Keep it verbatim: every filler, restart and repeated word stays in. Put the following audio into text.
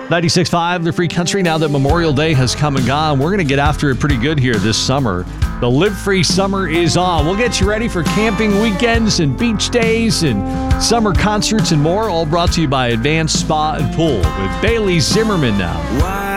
ninety-six point five, The Free Country. Now that Memorial Day has come and gone, we're going to get after it pretty good here this summer. The Live Free Summer is on. We'll get you ready for camping weekends and beach days and summer concerts and more, all brought to you by Advanced Spa and Pool with Bailey Zimmerman now. Why